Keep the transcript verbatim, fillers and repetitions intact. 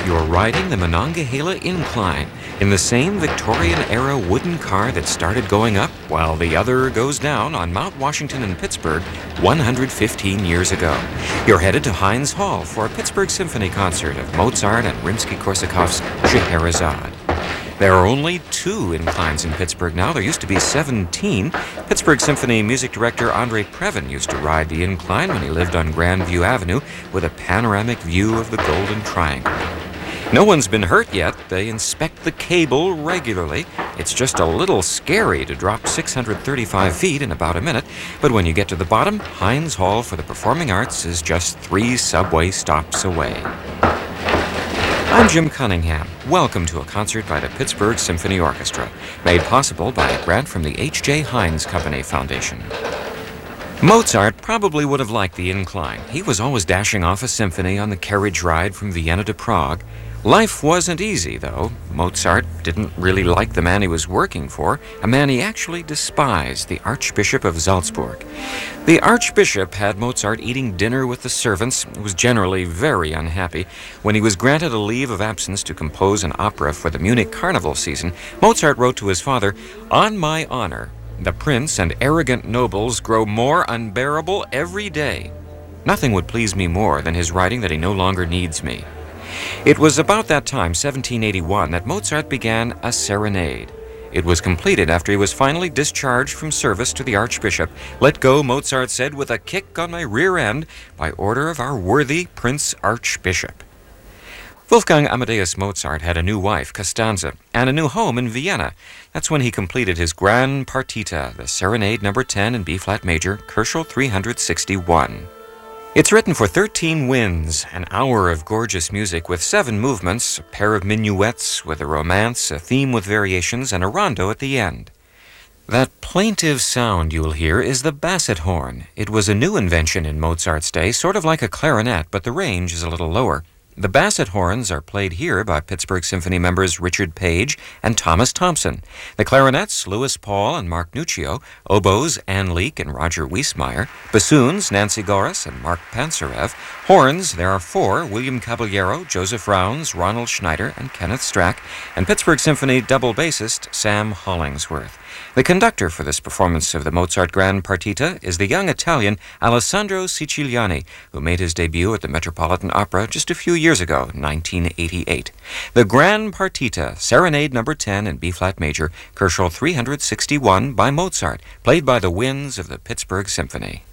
You're riding the Monongahela Incline in the same Victorian-era wooden car that started going up while the other goes down on Mount Washington in Pittsburgh one hundred fifteen years ago. You're headed to Heinz Hall for a Pittsburgh Symphony concert of Mozart and Rimsky-Korsakov's Scheherazade. There are only two inclines in Pittsburgh now. There used to be seventeen. Pittsburgh Symphony music director Andre Previn used to ride the incline when he lived on Grandview Avenue with a panoramic view of the Golden Triangle. No one's been hurt yet. They inspect the cable regularly. It's just a little scary to drop six hundred thirty-five feet in about a minute, but when you get to the bottom, Heinz Hall for the Performing Arts is just three subway stops away. I'm Jim Cunningham. Welcome to a concert by the Pittsburgh Symphony Orchestra, made possible by a grant from the H J Heinz Company Foundation. Mozart probably would have liked the incline. He was always dashing off a symphony on the carriage ride from Vienna to Prague. Life wasn't easy, though. Mozart didn't really like the man he was working for, a man he actually despised, the Archbishop of Salzburg. The Archbishop had Mozart eating dinner with the servants, was generally very unhappy. When he was granted a leave of absence to compose an opera for the Munich Carnival season, Mozart wrote to his father, "On my honor, the prince and arrogant nobles grow more unbearable every day. Nothing would please me more than his writing that he no longer needs me." It was about that time, seventeen eighty-one, that Mozart began a serenade. It was completed after he was finally discharged from service to the Archbishop. "Let go," Mozart said, "with a kick on my rear end, by order of our worthy Prince Archbishop." Wolfgang Amadeus Mozart had a new wife, Costanza, and a new home in Vienna. That's when he completed his Gran Partita, the Serenade number ten in B-flat major, Koschel three sixty-one. It's written for thirteen winds, an hour of gorgeous music with seven movements, a pair of minuets with a romance, a theme with variations, and a rondo at the end. That plaintive sound you'll hear is the basset horn. It was a new invention in Mozart's day, sort of like a clarinet, but the range is a little lower. The basset horns are played here by Pittsburgh Symphony members Richard Page and Thomas Thompson. The clarinets, Louis Paul and Mark Nuccio. Oboes, Ann Leek and Roger Wiesmeyer. Bassoons, Nancy Goris and Mark Pansarev. Horns, there are four, William Caballero, Joseph Rounds, Ronald Schneider, and Kenneth Strack. And Pittsburgh Symphony double bassist Sam Hollingsworth. The conductor for this performance of the Mozart Gran Partita is the young Italian Alessandro Siciliani, who made his debut at the Metropolitan Opera just a few years ago, nineteen eighty-eight. The Gran Partita, Serenade number ten in B-flat major, Koschel three sixty-one by Mozart, played by the winds of the Pittsburgh Symphony.